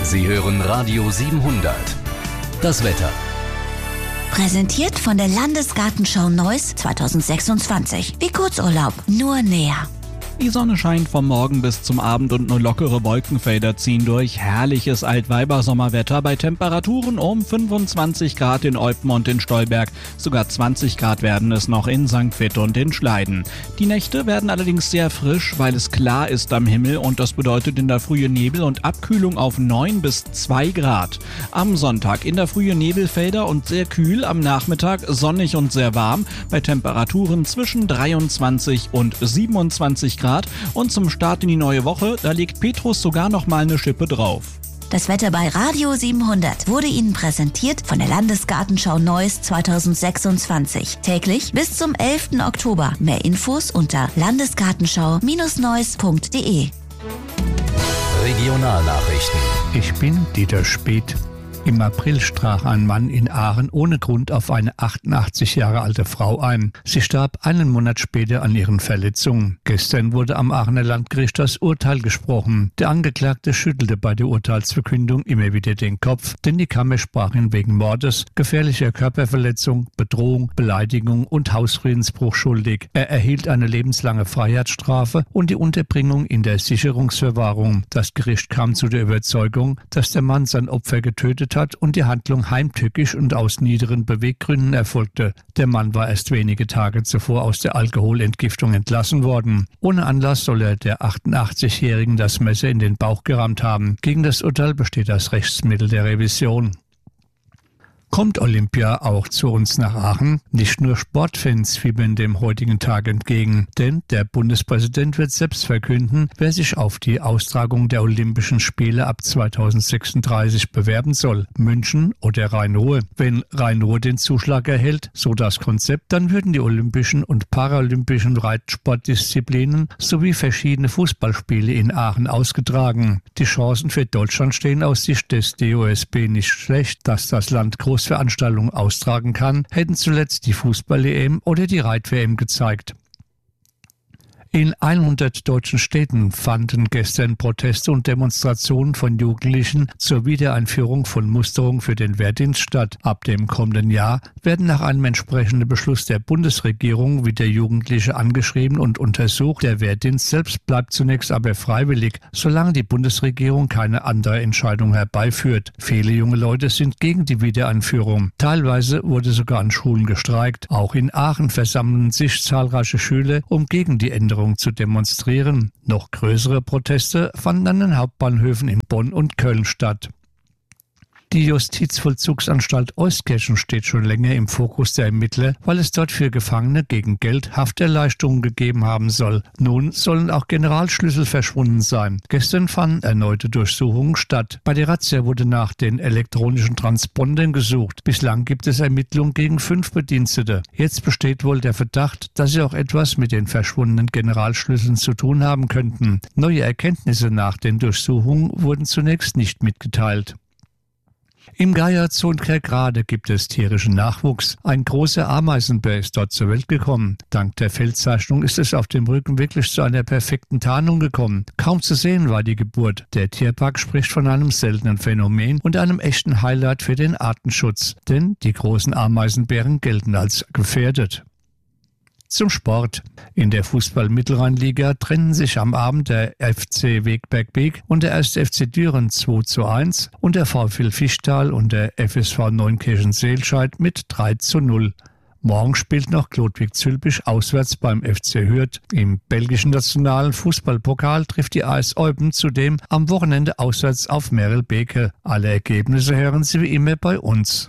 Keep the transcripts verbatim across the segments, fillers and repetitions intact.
Sie hören Radio siebenhundert. Das Wetter. Präsentiert von der Landesgartenschau Neuss zweitausendsechsundzwanzig. Wie Kurzurlaub, nur näher. Die Sonne scheint vom Morgen bis zum Abend und nur lockere Wolkenfelder ziehen durch. Herrliches Altweiber-Sommerwetter bei Temperaturen um fünfundzwanzig Grad in Eupen und in Stolberg. Sogar zwanzig Grad werden es noch in Sankt Vith und in Schleiden. Die Nächte werden allerdings sehr frisch, weil es klar ist am Himmel und das bedeutet in der Frühe Nebel und Abkühlung auf neun bis zwei Grad. Am Sonntag in der Frühe Nebelfelder und sehr kühl, am Nachmittag sonnig und sehr warm bei Temperaturen zwischen dreiundzwanzig und siebenundzwanzig Grad. Und zum Start in die neue Woche, da legt Petrus sogar noch mal eine Schippe drauf. Das Wetter bei Radio siebenhundert wurde Ihnen präsentiert von der Landesgartenschau Neuss zweitausendsechsundzwanzig. Täglich bis zum elften Oktober. Mehr Infos unter landesgartenschau Neuss punkt de. Regionalnachrichten. Ich bin Dieter Speth. Im April stach ein Mann in Aachen ohne Grund auf eine achtundachtzig Jahre alte Frau ein. Sie starb einen Monat später an ihren Verletzungen. Gestern wurde am Aachener Landgericht das Urteil gesprochen. Der Angeklagte schüttelte bei der Urteilsverkündung immer wieder den Kopf, denn die Kammer sprach ihn wegen Mordes, gefährlicher Körperverletzung, Bedrohung, Beleidigung und Hausfriedensbruch schuldig. Er erhielt eine lebenslange Freiheitsstrafe und die Unterbringung in der Sicherungsverwahrung. Das Gericht kam zu der Überzeugung, dass der Mann sein Opfer getötet hat und die Handlung heimtückisch und aus niederen Beweggründen erfolgte. Der Mann war erst wenige Tage zuvor aus der Alkoholentgiftung entlassen worden. Ohne Anlass soll er der achtundachtzigjährigen das Messer in den Bauch gerammt haben. Gegen das Urteil besteht das Rechtsmittel der Revision. Kommt Olympia auch zu uns nach Aachen? Nicht nur Sportfans fiebern dem heutigen Tag entgegen, denn der Bundespräsident wird selbst verkünden, wer sich auf die Austragung der Olympischen Spiele ab zweitausendsechsunddreißig bewerben soll, München oder Rhein-Ruhr. Wenn Rhein-Ruhr den Zuschlag erhält, so das Konzept, dann würden die olympischen und paralympischen Reitsportdisziplinen sowie verschiedene Fußballspiele in Aachen ausgetragen. Die Chancen für Deutschland stehen aus Sicht des D O S B nicht schlecht, dass das Land groß Veranstaltungen austragen kann, hätten zuletzt die Fußball-E M oder die Reit-W M gezeigt. In hundert deutschen Städten fanden gestern Proteste und Demonstrationen von Jugendlichen zur Wiedereinführung von Musterung für den Wehrdienst statt. Ab dem kommenden Jahr werden nach einem entsprechenden Beschluss der Bundesregierung wieder Jugendliche angeschrieben und untersucht. Der Wehrdienst selbst bleibt zunächst aber freiwillig, solange die Bundesregierung keine andere Entscheidung herbeiführt. Viele junge Leute sind gegen die Wiedereinführung. Teilweise wurde sogar an Schulen gestreikt. Auch in Aachen versammeln sich zahlreiche Schüler, um gegen die Änderung zu demonstrieren. Noch größere Proteste fanden an den Hauptbahnhöfen in Bonn und Köln statt. Die Justizvollzugsanstalt Euskirchen steht schon länger im Fokus der Ermittler, weil es dort für Gefangene gegen Geld Hafterleichterungen gegeben haben soll. Nun sollen auch Generalschlüssel verschwunden sein. Gestern fanden erneute Durchsuchungen statt. Bei der Razzia wurde nach den elektronischen Transpondern gesucht. Bislang gibt es Ermittlungen gegen fünf Bedienstete. Jetzt besteht wohl der Verdacht, dass sie auch etwas mit den verschwundenen Generalschlüsseln zu tun haben könnten. Neue Erkenntnisse nach den Durchsuchungen wurden zunächst nicht mitgeteilt. Im Geier-Zoo in Kerkrade gibt es tierischen Nachwuchs. Ein großer Ameisenbär ist dort zur Welt gekommen. Dank der Feldzeichnung ist es auf dem Rücken wirklich zu einer perfekten Tarnung gekommen. Kaum zu sehen war die Geburt. Der Tierpark spricht von einem seltenen Phänomen und einem echten Highlight für den Artenschutz. Denn die großen Ameisenbären gelten als gefährdet. Zum Sport. In der Fußball-Mittelrheinliga trennen sich am Abend der F C Wegberg-Beek und der erste F C Düren zwei zu eins und der VfL Fischtal und der F S V Neunkirchen-Seelscheid mit drei zu null. Morgen spielt noch Klodwig-Zülpich auswärts beim F C Hürth. Im belgischen nationalen Fußballpokal trifft die A S Eupen zudem am Wochenende auswärts auf Merelbeke. Alle Ergebnisse hören Sie wie immer bei uns.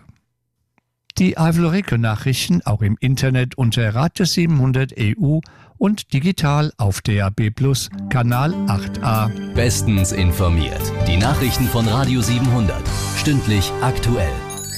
Die Eifel-Region-Nachrichten auch im Internet unter Radio siebenhundert E U und digital auf D A B Plus, Kanal acht a. Bestens informiert. Die Nachrichten von Radio siebenhundert. Stündlich aktuell.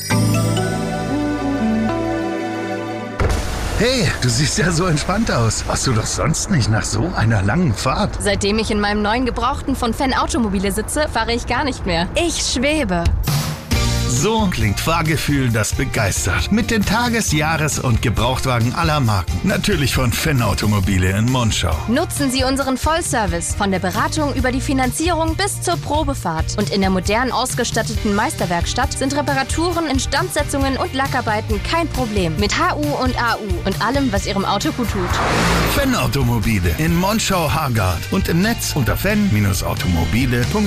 Hey, du siehst ja so entspannt aus. Warst du doch sonst nicht nach so einer langen Fahrt? Seitdem ich in meinem neuen Gebrauchten von Fan Automobile sitze, fahre ich gar nicht mehr. Ich schwebe. So klingt Fahrgefühl, das begeistert. Mit den Tages-, Jahres- und Gebrauchtwagen aller Marken. Natürlich von Fenn Automobile in Monschau. Nutzen Sie unseren Vollservice von der Beratung über die Finanzierung bis zur Probefahrt. Und in der modern ausgestatteten Meisterwerkstatt sind Reparaturen, Instandsetzungen und Lackarbeiten kein Problem. Mit H U und A U und allem, was Ihrem Auto gut tut. Fenn Automobile in Monschau-Hargard und im Netz unter fenn Bindestrich automobile punkt